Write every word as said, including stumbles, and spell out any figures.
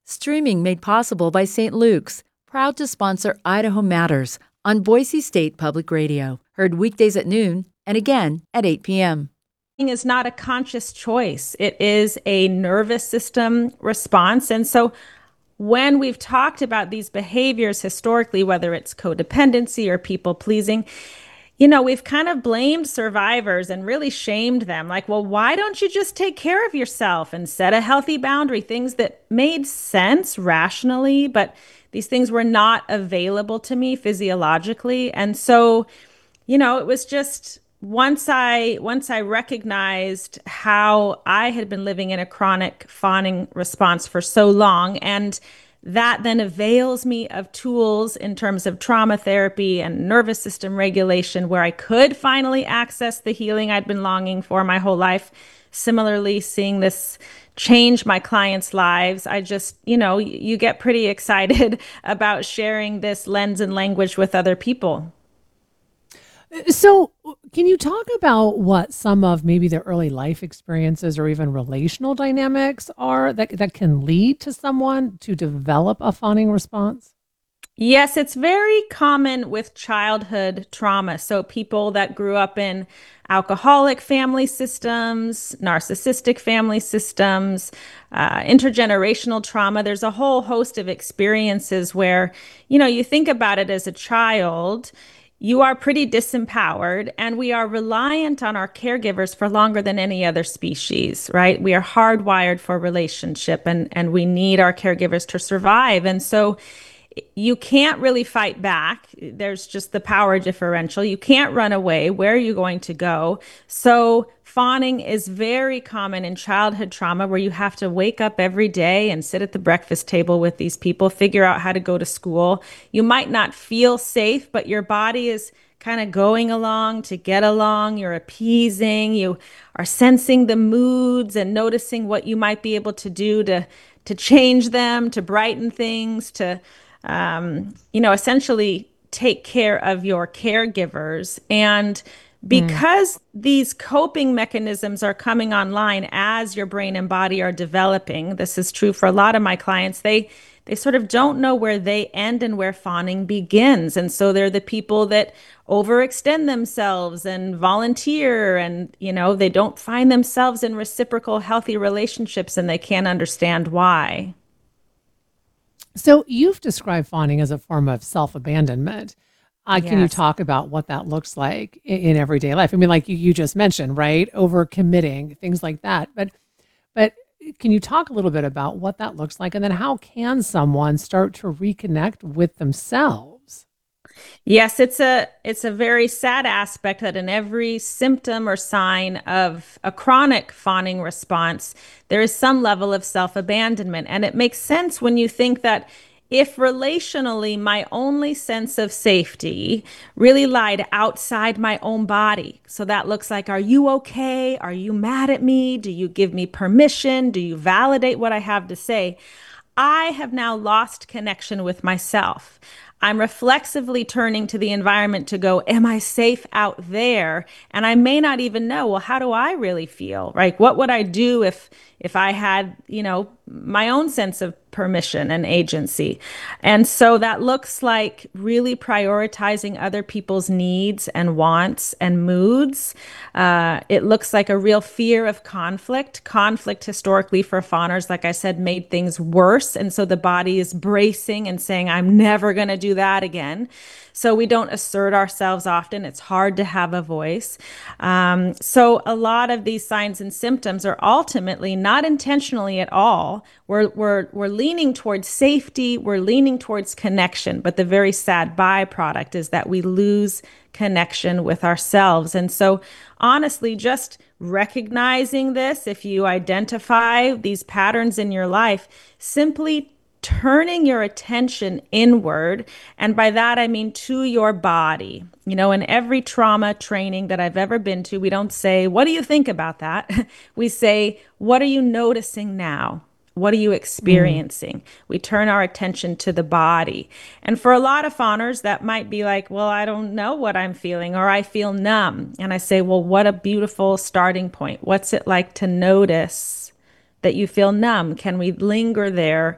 Streaming made possible by Saint Luke's, proud to sponsor Idaho Matters on Boise State Public Radio. Heard weekdays at noon and again at eight p.m. Is not a conscious choice. It is a nervous system response. And so when we've talked about these behaviors historically, whether it's codependency or people pleasing, you know, we've kind of blamed survivors and really shamed them. Like, well, why don't you just take care of yourself and set a healthy boundary? Things that made sense rationally, but these things were not available to me physiologically. And so, you know, it was just once I once I recognized how I had been living in a chronic fawning response for so long, and that then avails me of tools in terms of trauma therapy and nervous system regulation, where I could finally access the healing I'd been longing for my whole life. Similarly, seeing this change my clients' lives, I just, you know, you get pretty excited about sharing this lens and language with other people. So can you talk about what some of maybe the early life experiences or even relational dynamics are that, that can lead to someone to develop a fawning response? Yes, it's very common with childhood trauma. So people that grew up in alcoholic family systems, narcissistic family systems, uh, intergenerational trauma. There's a whole host of experiences where, you know, you think about it as a child, you are pretty disempowered, and we are reliant on our caregivers for longer than any other species, right? We are hardwired for relationship, and, and we need our caregivers to survive. And so you can't really fight back. There's just the power differential. You can't run away. Where are you going to go? So fawning is very common in childhood trauma, where you have to wake up every day and sit at the breakfast table with these people, figure out how to go to school. You might not feel safe, but your body is kind of going along to get along. You're appeasing. You are sensing the moods and noticing what you might be able to do to to change them, to brighten things, to um, you know, essentially take care of your caregivers. And because mm. these coping mechanisms are coming online as your brain and body are developing, this is true for a lot of my clients, they they sort of don't know where they end and where fawning begins. And so they're the people that overextend themselves and volunteer, and, you know, they don't find themselves in reciprocal, healthy relationships, and they can't understand why. So you've described fawning as a form of self-abandonment. Uh, yes. Can you talk about what that looks like in, in everyday life? I mean, like you, you just mentioned, right? Over-committing, things like that. But, but can you talk a little bit about what that looks like? And then how can someone start to reconnect with themselves? Yes, it's a it's a very sad aspect that in every symptom or sign of a chronic fawning response, there is some level of self-abandonment. And it makes sense when you think that if relationally my only sense of safety really lied outside my own body. So that looks like, are you okay? Are you mad at me? Do you give me permission? Do you validate what I have to say? I have now lost connection with myself. I'm reflexively turning to the environment to go, am I safe out there? And I may not even know, well, how do I really feel? Right? What would I do if if I had, you know, my own sense of permission and agency? And so that looks like really prioritizing other people's needs and wants and moods. Uh, it looks like a real fear of conflict. Conflict historically for fawners, like I said, made things worse. And so the body is bracing and saying, I'm never going to do that again. So we don't assert ourselves often. It's hard to have a voice. Um, so a lot of these signs and symptoms are ultimately not intentionally at all. We're, we're, we're leaning towards safety. We're leaning towards connection. But the very sad byproduct is that we lose connection with ourselves. And so honestly, just recognizing this, if you identify these patterns in your life, simply turning your attention inward. And by that, I mean to your body. You know, in every trauma training that I've ever been to, we don't say, what do you think about that? We say, what are you noticing now? What are you experiencing? Mm. We turn our attention to the body. And for a lot of fawners, that might be like, well, I don't know what I'm feeling, or I feel numb. And I say, well, what a beautiful starting point. What's it like to notice that you feel numb? Can we linger there